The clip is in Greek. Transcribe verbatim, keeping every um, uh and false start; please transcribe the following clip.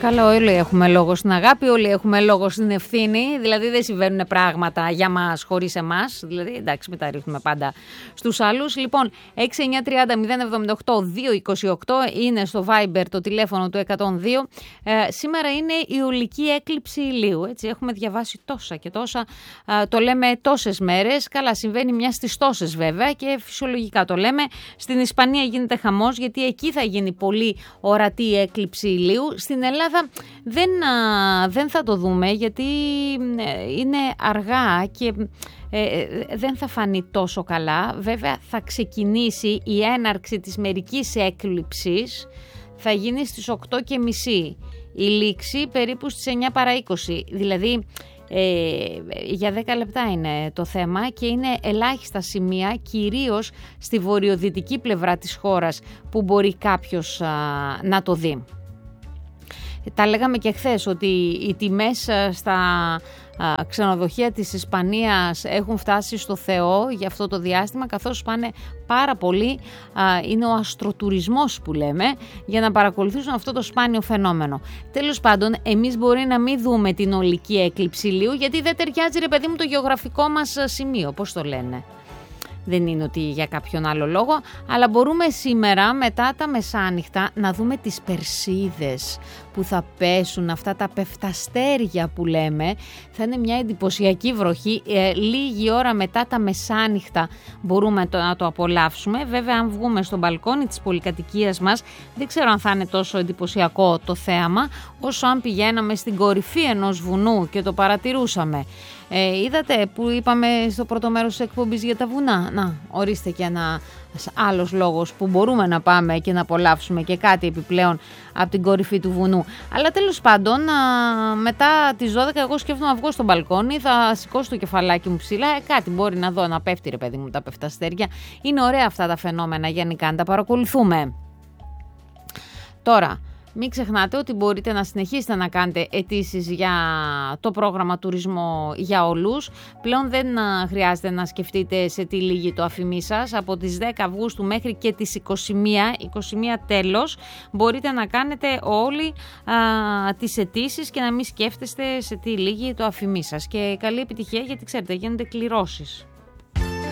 Καλά, όλοι έχουμε λόγο στην αγάπη, όλοι έχουμε λόγο στην ευθύνη. Δηλαδή δεν συμβαίνουν πράγματα για μας χωρίς εμάς. Δηλαδή, εντάξει, μην τα ρίχνουμε πάντα στους άλλους. Λοιπόν, έξι εννιά τριάντα μηδέν εβδομήντα οκτώ δύο είκοσι οκτώ είναι στο Viber το τηλέφωνο του εκατόν δύο. Ε, σήμερα είναι η ολική έκλειψη ηλίου. Έτσι, έχουμε διαβάσει τόσα και τόσα. Ε, το λέμε τόσες μέρες. Καλά, συμβαίνει μια στις τόσες βέβαια και φυσιολογικά το λέμε. Στην Ισπανία γίνεται χαμός γιατί εκεί θα γίνει πολύ ορατή η έκλειψη ηλίου. Στην Ελλάδα δεν, δεν θα το δούμε γιατί είναι αργά και ε, δεν θα φανεί τόσο καλά. Βέβαια θα ξεκινήσει η έναρξη της μερικής έκλειψης, θα γίνει στις οκτώ και μισή, η λήξη περίπου στις εννιά παρά είκοσι, δηλαδή ε, για δέκα λεπτά είναι το θέμα και είναι ελάχιστα σημεία, κυρίως στη βορειοδυτική πλευρά της χώρας που μπορεί κάποιος α, να το δει. Τα λέγαμε και χθες ότι οι τιμές στα ξενοδοχεία της Ισπανίας έχουν φτάσει στο Θεό για αυτό το διάστημα, καθώς πάνε πάρα πολύ, είναι ο αστροτουρισμός που λέμε, για να παρακολουθήσουν αυτό το σπάνιο φαινόμενο. Τέλος πάντων, εμείς μπορεί να μην δούμε την ολική έκλειψη ηλίου γιατί δεν ταιριάζει, ρε παιδί μου, το γεωγραφικό μας σημείο, πώς το λένε. Δεν είναι ότι για κάποιον άλλο λόγο, αλλά μπορούμε σήμερα μετά τα μεσάνυχτα να δούμε τις Περσίδες που θα πέσουν, αυτά τα πεφταστέρια που λέμε. Θα είναι μια εντυπωσιακή βροχή, ε, λίγη ώρα μετά τα μεσάνυχτα μπορούμε το, να το απολαύσουμε. Βέβαια αν βγούμε στο μπαλκόνι της πολυκατοικίας μας δεν ξέρω αν θα είναι τόσο εντυπωσιακό το θέαμα όσο αν πηγαίναμε στην κορυφή ενός βουνού και το παρατηρούσαμε. Ε, είδατε που είπαμε στο πρώτο μέρος της εκπομπής για τα βουνά. Να, ορίστε και ένα άλλος λόγος που μπορούμε να πάμε και να απολαύσουμε και κάτι επιπλέον από την κορυφή του βουνού. Αλλά τέλος πάντων, α, μετά τις δώδεκα εγώ σκέφτομαι να βγω στο μπαλκόνι, θα σηκώσω το κεφαλάκι μου ψηλά, ε, κάτι μπορεί να δω, να πέφτει ρε παιδί μου τα πεφταστέρια. Είναι ωραία αυτά τα φαινόμενα γενικά, να τα παρακολουθούμε. Τώρα, μην ξεχνάτε ότι μπορείτε να συνεχίσετε να κάνετε αιτήσεις για το πρόγραμμα τουρισμό για όλους. Πλέον δεν χρειάζεται να σκεφτείτε σε τι λύγει το αφημί σας. Από τις δέκα Αυγούστου μέχρι και τις είκοσι μία, είκοσι μία τέλος, μπορείτε να κάνετε όλοι α, τις αιτήσεις και να μην σκέφτεστε σε τι λύγει το αφημί σας. Και καλή επιτυχία γιατί ξέρετε γίνονται κληρώσεις.